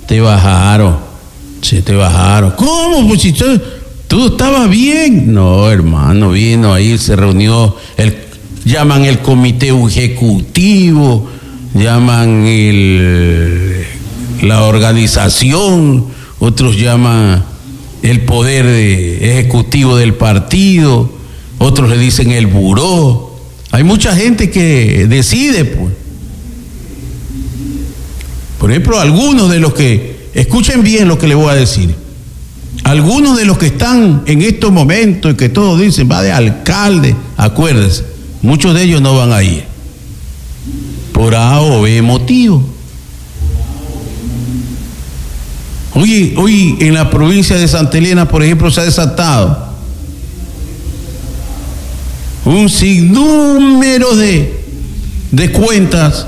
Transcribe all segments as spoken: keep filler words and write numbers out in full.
Te bajaron. Sí, te bajaron. ¿Cómo? Pues si todo, todo estaba bien. No, hermano, vino ahí, se reunió, el, llaman el comité ejecutivo, llaman el, la organización, otros llaman el poder de, ejecutivo del partido, otros le dicen el buró. Hay mucha gente que decide, pues. Por ejemplo, algunos de los que, escuchen bien lo que les voy a decir, algunos de los que están en estos momentos y que todos dicen, va de alcalde, acuérdense, muchos de ellos no van a ir, por A o B motivo. Hoy, hoy en la provincia de Santa Elena, por ejemplo, se ha desatado un sinnúmero de, de cuentas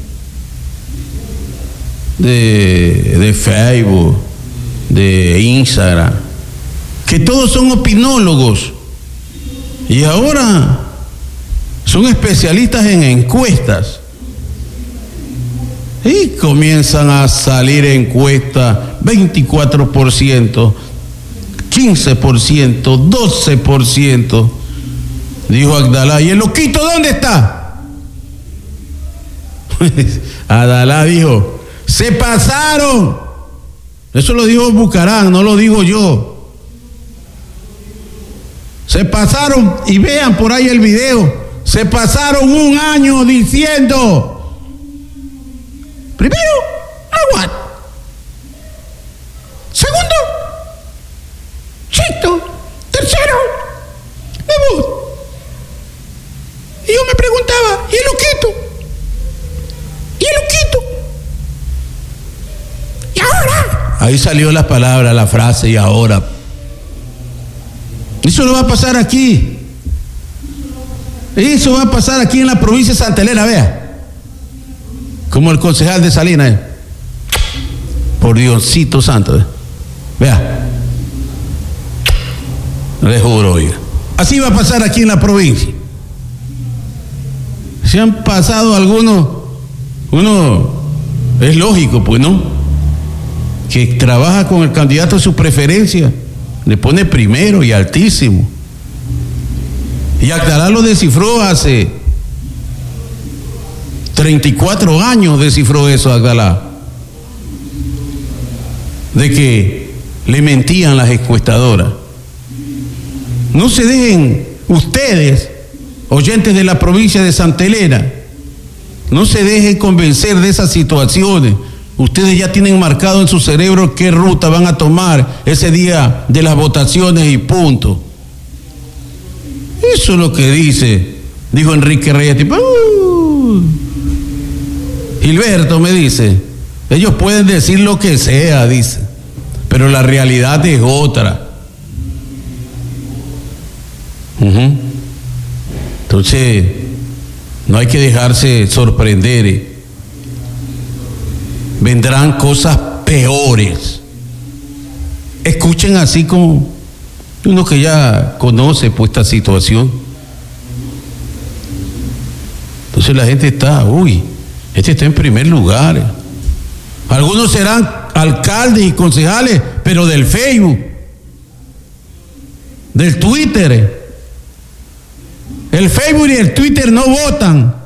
de, de Facebook, de Instagram, que todos son opinólogos y ahora son especialistas en encuestas y comienzan a salir encuestas veinticuatro por ciento, quince por ciento, doce por ciento. Dijo Agdalá, ¿y el loquito dónde está? Agdalá dijo, se pasaron. Eso lo dijo Bucarán, no lo digo yo. Se pasaron, y vean por ahí el video, se pasaron un año diciendo, primero, agua. Segundo, chito. Tercero, debut. Y yo me preguntaba, ¿y el loquito? ¿Y el loquito? ¿Y ahora? Ahí salió la palabra, la frase, y ahora. Eso no va a pasar aquí. Eso va a pasar aquí en la provincia de Santa Elena, vea. Como el concejal de Salinas. ¿eh? Por Diosito santo. ¿eh? Vea. Les juro, oiga. Así va a pasar aquí en la provincia. Se han pasado algunos, uno, es lógico, pues, ¿no? Que trabaja con el candidato de su preferencia, le pone primero y altísimo. Y Agdalá lo descifró hace treinta y cuatro años, descifró eso Agdalá, de que le mentían las encuestadoras. No se dejen ustedes, oyentes de la provincia de Santa Elena, no se dejen convencer de esas situaciones. Ustedes ya tienen marcado en su cerebro qué ruta van a tomar ese día de las votaciones y punto. Eso es lo que dice, dijo Enrique Reyes. Tipo, uh, Gilberto me dice, ellos pueden decir lo que sea, dice, pero la realidad es otra. Uh-huh. Entonces, no hay que dejarse sorprender. Vendrán cosas peores. Escuchen así como uno que ya conoce pues esta situación. Entonces la gente está, uy, este está en primer lugar. Algunos serán alcaldes y concejales, pero del Facebook, del Twitter. El Facebook y el Twitter no votan.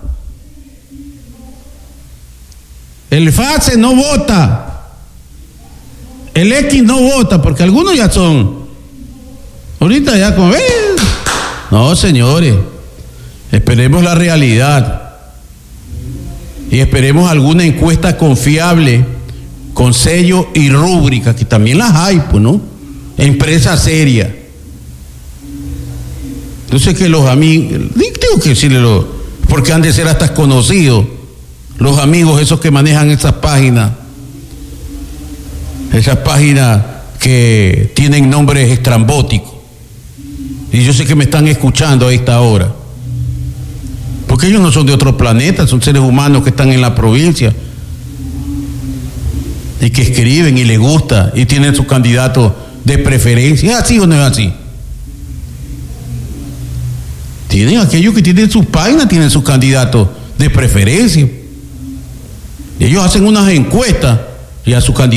El Face no vota. El X no vota, porque algunos ya son. Ahorita ya como, eh. No, señores. Esperemos la realidad. Y esperemos alguna encuesta confiable, con sello y rúbrica, que también las hay, pues, ¿no? Empresa seria. Entonces que los amigos, tengo que decirle, porque han de ser hasta conocidos, los amigos esos que manejan esas páginas, esas páginas que tienen nombres estrambóticos, y yo sé que me están escuchando a esta hora, porque ellos no son de otro planeta, son seres humanos que están en la provincia, y que escriben y les gusta, y tienen sus candidatos de preferencia. ¿Es así o no es así? Tienen aquellos que tienen sus páginas, tienen sus candidatos de preferencia. Ellos hacen unas encuestas y a sus candidatos